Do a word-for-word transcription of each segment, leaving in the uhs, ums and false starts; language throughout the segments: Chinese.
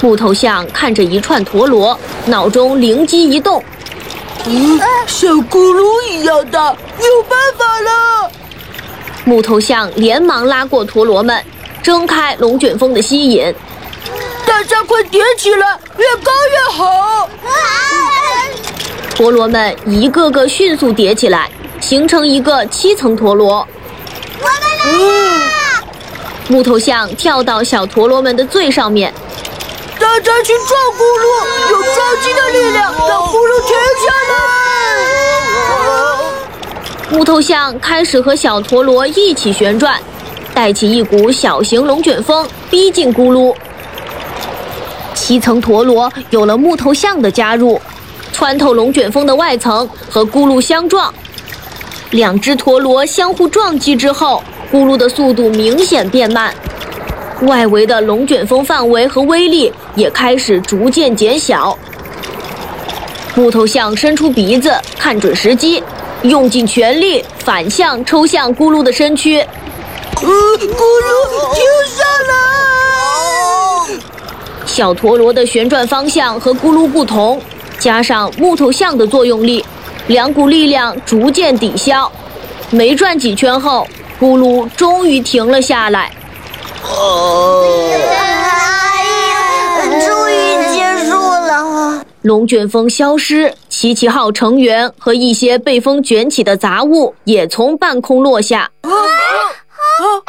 木头象看着一串陀螺，脑中灵机一动。 嗯，像咕噜一样大，有办法了！ 木头象连忙拉过陀螺们，挣开龙卷风的吸引。 大家快叠起来，越高越好！ 陀螺们一个个迅速叠起来，形成一个七层陀螺。 我们来啦！ 木头象跳到小陀螺们的最上面。 大家去撞咕噜，用撞击的力量让咕噜停下来！ 木头象开始和小陀螺一起旋转，带起一股小型龙卷风，逼近咕噜。七层陀螺有了木头象的加入，穿透龙卷风的外层和咕噜相撞。两只陀螺相互撞击之后，咕噜的速度明显变慢。外围的龙卷风范围和威力也开始逐渐减小。木头象伸出鼻子，看准时机，用尽全力反向抽向咕噜的身躯。 呃，咕噜，停下来！ 小陀螺的旋转方向和咕噜不同，加上木头象的作用力，两股力量逐渐抵消。没转几圈后，咕噜终于停了下来。 哦，哎呀，终于结束了。 龙卷风消失，奇奇号成员和一些被风卷起的杂物也从半空落下。 啊啊啊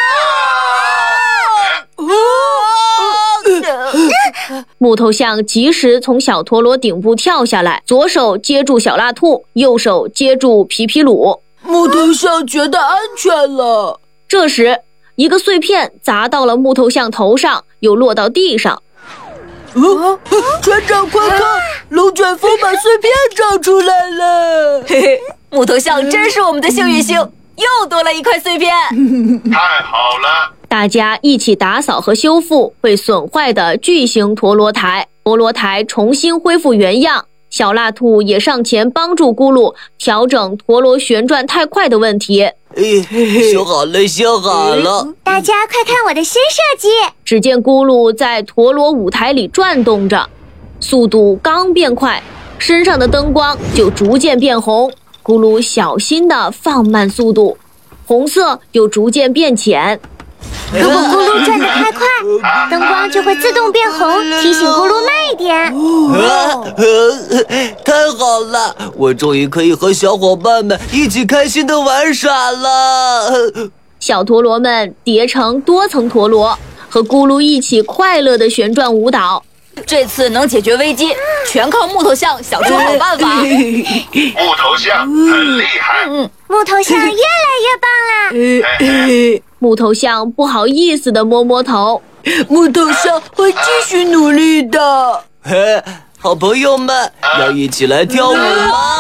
木头象及时从小陀螺顶部跳下来，左手接住小蜡兔，右手接住皮皮鲁。 木头象觉得安全了。 这时，一个碎片砸到了木头象头上，又落到地上。 哦，船长快看，龙卷风把碎片找出来了！ 嘿嘿，木头象真是我们的幸运星，又多了一块碎片。 太好了！ 大家一起打扫和修复被损坏的巨型陀螺台，陀螺台重新恢复原样。小蜡兔也上前帮助咕噜调整陀螺旋转太快的问题。 修好了，修好了！ 大家快看我的新设计！ 只见咕噜在陀螺舞台里转动着，速度刚变快，身上的灯光就逐渐变红。咕噜小心地放慢速度，红色又逐渐变浅。 如果咕噜转得太快，灯光就会自动变红，提醒咕噜慢一点。 啊呃、太好了，我终于可以和小伙伴们一起开心的玩耍了。 小陀螺们叠成多层陀螺，和咕噜一起快乐的旋转舞蹈。 这次能解决危机，全靠木头象想出好办法。 木头象很厉害。 嗯，木头象越来越棒了。 嘿嘿木头象不好意思地摸摸头。 木头象会继续努力的。 嘿，好朋友们，要一起来跳舞吗？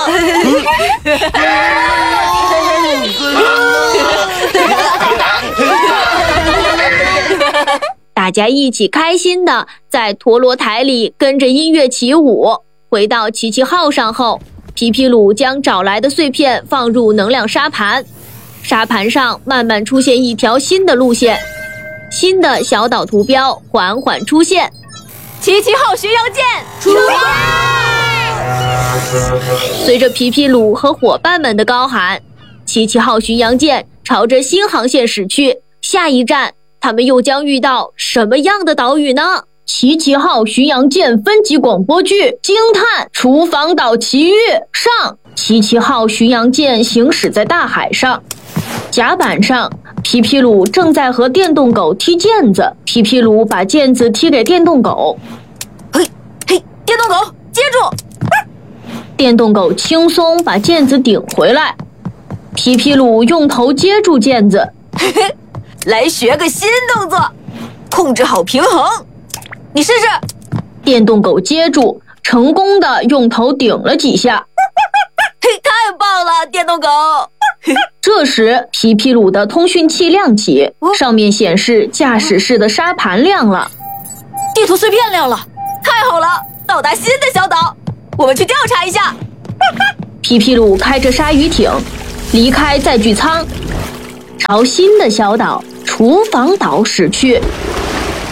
大家一起开心地在陀螺台里跟着音乐起舞。回到奇奇号上后，皮皮鲁将找来的碎片放入能量沙盘，沙盘上慢慢出现一条新的路线，新的小岛图标缓缓出现。 奇奇号巡洋舰出发！ 随着皮皮鲁和伙伴们的高喊，奇奇号巡洋舰朝着新航线驶去。下一站，他们又将遇到什么样的岛屿呢？奇奇号巡洋舰分级广播剧惊叹厨房岛奇遇上。奇奇号巡洋舰行驶在大海上，甲板上，皮皮鲁正在和电动狗踢毽子。皮皮鲁把毽子踢给电动狗， 嘿，嘿，电动狗接住！ 电动狗轻松把毽子顶回来。皮皮鲁用头接住毽子， 嘿嘿，来学个新动作，控制好平衡。你试试。 电动狗接住，成功的用头顶了几下。 嘿，太棒了，电动狗！ 这时，皮皮鲁的通讯器亮起，上面显示驾驶室的沙盘亮了， 地图碎片亮了，太好了，到达新的小岛，我们去调查一下。 皮皮鲁开着鲨鱼艇离开载具舱，朝新的小岛厨房岛驶去。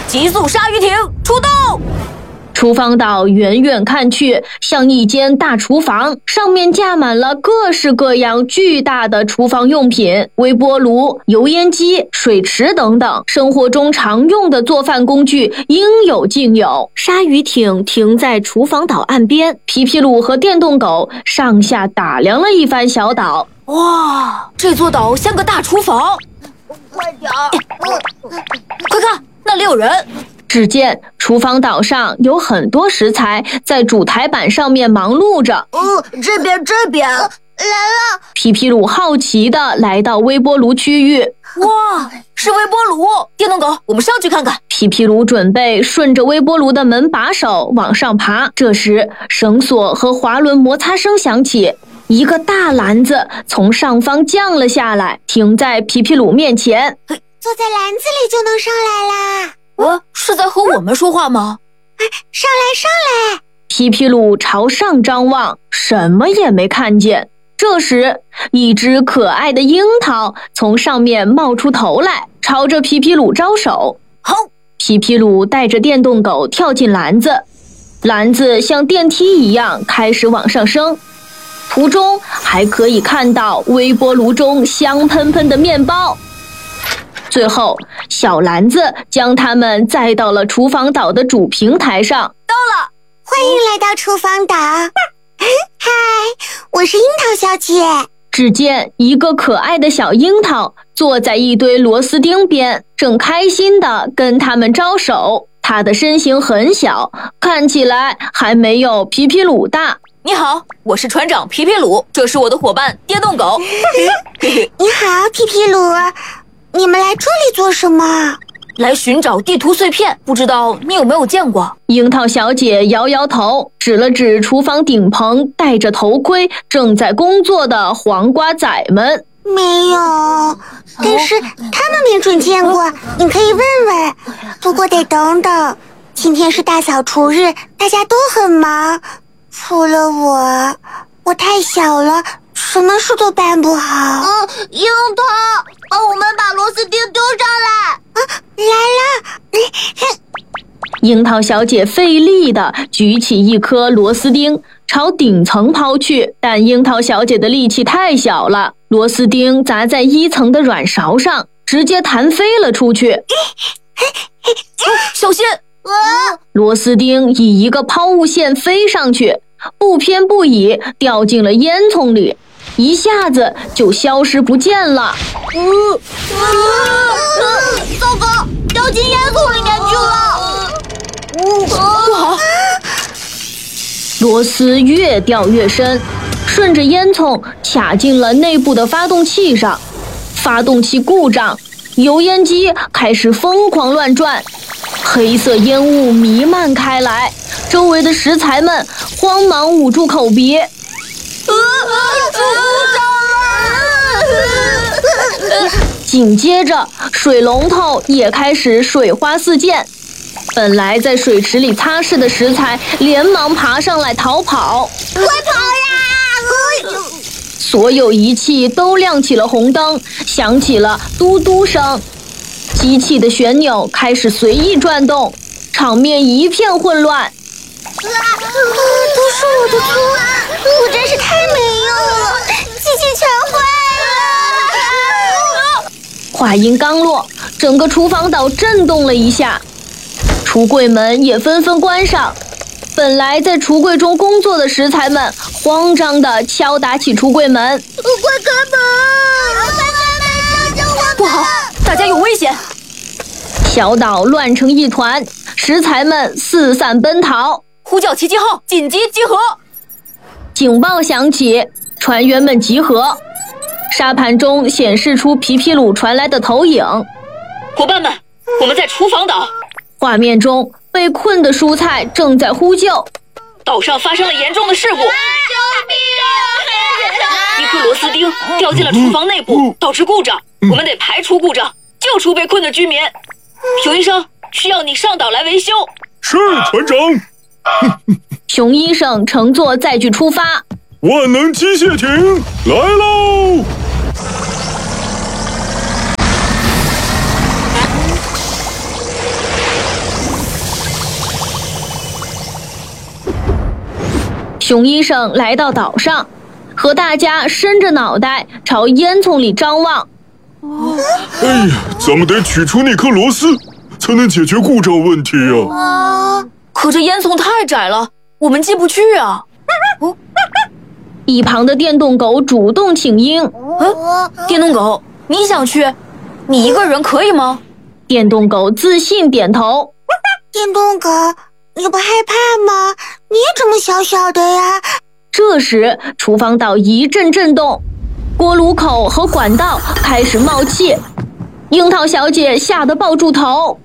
急速鲨鱼艇出动！ 厨房岛远远看去，像一间大厨房，上面架满了各式各样巨大的厨房用品，微波炉、油烟机、水池等等，生活中常用的做饭工具应有尽有。鲨鱼艇停在厨房岛岸边，皮皮鲁和电动狗上下打量了一番小岛。 哇，这座岛像个大厨房！ 快点儿！ 快看，那里有人！ 只见厨房岛上有很多食材在主台板上面忙碌着。 哦，这边这边来了！ 皮皮鲁好奇地来到微波炉区域。 哇，是微波炉！电动狗，我们上去看看。 皮皮鲁准备顺着微波炉的门把手往上爬，这时绳索和滑轮摩擦声响起，一个大篮子从上方降了下来，停在皮皮鲁面前。 坐在篮子里就能上来啦！ 呃，是在和我们说话吗？ 上来上来！ 皮皮鲁朝上张望，什么也没看见。这时，一只可爱的樱桃从上面冒出头来，朝着皮皮鲁招手。 好， 皮皮鲁带着电动狗跳进篮子，篮子像电梯一样开始往上升。途中还可以看到微波炉中香喷喷的面包。最后，小篮子将它们载到了厨房岛的主平台上。 到了， 欢迎来到厨房岛。嗨，我是樱桃小姐。 只见一个可爱的小樱桃坐在一堆螺丝钉边，正开心地跟它们招手。它的身形很小，看起来还没有皮皮鲁大。 你好，我是船长皮皮鲁，这是我的伙伴电动狗。 你好，皮皮鲁。你们来这里做什么？ 来寻找地图碎片，不知道你有没有见过？ 樱桃小姐摇摇头，指了指厨房顶棚戴着头盔正在工作的黄瓜仔们。 没有，但是他们没准见过，你可以问问。不过得等等，今天是大扫除日，大家都很忙，除了我，我太小了，什么事都办不好。 嗯，樱桃，帮我们把螺丝钉丢上来。 啊，来了！ 樱桃小姐费力地举起一颗螺丝钉，朝顶层抛去，但樱桃小姐的力气太小了，螺丝钉砸在一层的软勺上，直接弹飞了出去。 小心！ 螺丝钉以一个抛物线飞上去，不偏不倚掉进了烟囱里，一下子就消失不见了。 嗯啊啊、糟糕，掉进烟囱里面去了。 不好！ 螺丝越掉越深，顺着烟囱卡进了内部的发动器上，发动器故障，油烟机开始疯狂乱转，黑色烟雾弥漫开来，周围的食材们慌忙捂住口鼻。啊啊！ 紧接着，水龙头也开始水花四溅。本来在水池里擦拭的食材连忙爬上来逃跑。 快跑呀！ 所有仪器都亮起了红灯，响起了嘟嘟声。机器的旋钮开始随意转动，场面一片混乱。啊！ 都是我的错，我真是太没用了，机器全坏了。 话音刚落，整个厨房岛震动了一下，橱柜门也纷纷关上。本来在橱柜中工作的食材们慌张地敲打起橱柜门。 快开门！快开门！救救我们！ 不好，大家有危险！ 小岛乱成一团，食材们四散奔逃。 呼叫奇迹号，紧急集合！ 警报响起，船员们集合。沙盘中显示出皮皮鲁传来的投影。 伙伴们，我们在厨房岛。 画面中，被困的蔬菜正在呼救。 岛上发生了严重的事故，救命啊！ 一颗螺丝钉掉进了厨房内部，导致故障。我们得排除故障，救出被困的居民。熊医生，需要你上岛来维修。 是，船长。 熊医生乘坐载具出发。 万能机械艇来喽！ 熊医生来到岛上，和大家伸着脑袋朝烟囱里张望。 哎呀，咱们得取出那颗螺丝，才能解决故障问题啊！ 啊， 可这烟囱太窄了，我们进不去啊！ 哦，一旁的电动狗主动请缨。 嗯，电动狗，你想去？你一个人可以吗？ 电动狗自信点头。 电动狗，你不害怕吗？你也这么小小的呀！ 这时，厨房岛一阵震动，锅炉口和管道开始冒气。樱桃小姐吓得抱住头。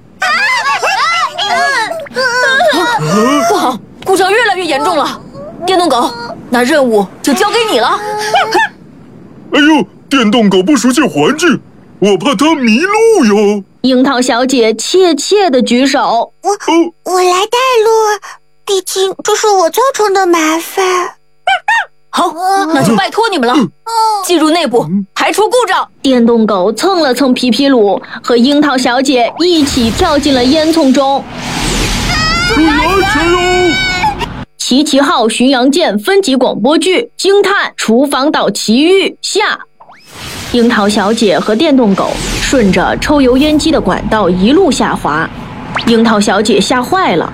不好，故障越来越严重了。电动狗，那任务就交给你了。 哎呦，电动狗不熟悉环境，我怕它迷路哟。 樱桃小姐怯怯地举手。 我、哦、我来带路，毕竟这是我造成的麻烦。 好，那就拜托你们了。进入内部，排除故障。 电动狗蹭了蹭皮皮鲁，和樱桃小姐一起跳进了烟囱中。 注意安全哟！ 齐齐号巡洋舰分级广播剧《惊叹厨房岛奇遇》下。樱桃小姐和电动狗顺着抽油烟机的管道一路下滑，樱桃小姐吓坏了。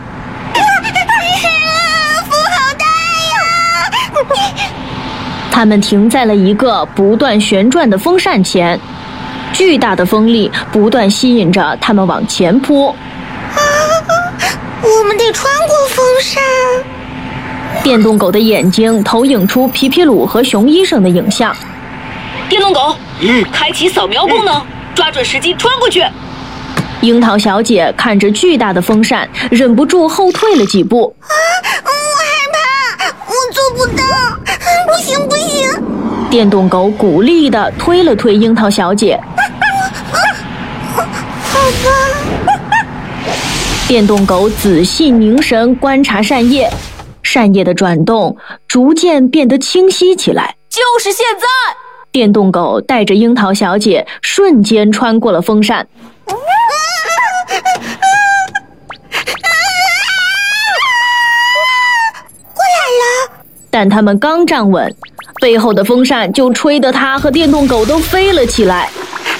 风好大呀！ 他们停在了一个不断旋转的风扇前，巨大的风力不断吸引着他们往前扑。 啊，我们得穿过风扇。 电动狗的眼睛投影出皮皮鲁和熊医生的影像。 电动狗，嗯，开启扫描功能，抓准时机穿过去。 樱桃小姐看着巨大的风扇，忍不住后退了几步。 啊，我害怕，我做不到，不行不行。 电动狗鼓励地推了推樱桃小姐。 好吧。 电动狗仔细凝神观察扇叶，扇叶的转动逐渐变得清晰起来。 就是现在！ 电动狗带着樱桃小姐瞬间穿过了风扇。 过来了！ 但他们刚站稳，背后的风扇就吹得它和电动狗都飞了起来。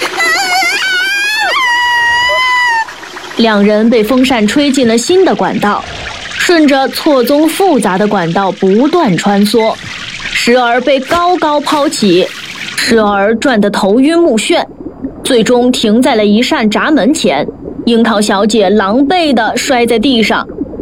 两人被风扇吹进了新的管道，顺着错综复杂的管道不断穿梭，时而被高高抛起，时而转得头晕目眩，最终停在了一扇闸门前。樱桃小姐狼狈地摔在地上。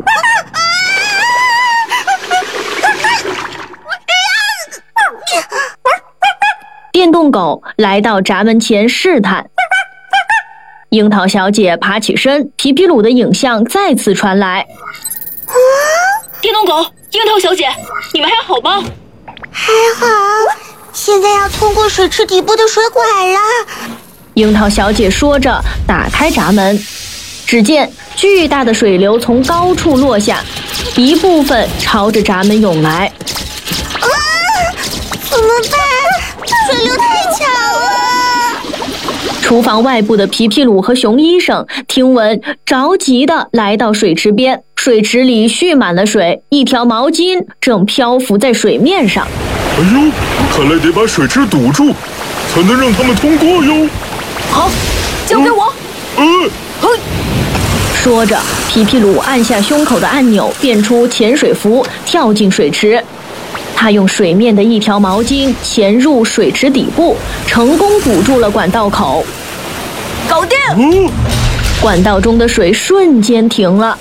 电动狗来到闸门前试探。樱桃小姐爬起身，皮皮鲁的影像再次传来。 电动狗，樱桃小姐，你们还好吗？ 还好，现在要通过水池底部的水管了。 樱桃小姐说着，打开闸门，只见巨大的水流从高处落下，一部分朝着闸门涌来。 啊！怎么办？水流太强了！ 厨房外部的皮皮鲁和熊医生听闻，着急地来到水池边。水池里蓄满了水，一条毛巾正漂浮在水面上。 哎呦，看来得把水池堵住，才能让他们通过哟。 好，交给我。 嗯。 嘿。 说着，皮皮鲁按下胸口的按钮，变出潜水服，跳进水池。他用水面的一条毛巾潜入水池底部，成功堵住了管道口。 搞定！ 嗯、 管道中的水瞬间停了。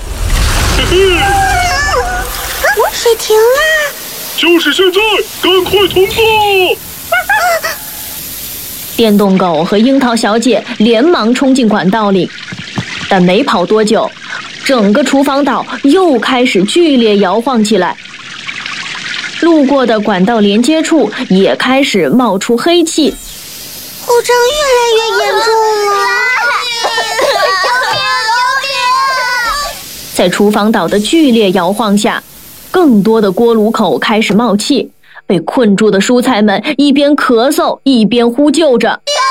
水停了！ 就是现在，赶快通过！ 电动狗和樱桃小姐连忙冲进管道里，但没跑多久，整个厨房岛又开始剧烈摇晃起来。路过的管道连接处也开始冒出黑气， 故障越来越严重了。 在厨房岛的剧烈摇晃下，更多的锅炉口开始冒气，被困住的蔬菜们一边咳嗽一边呼救着。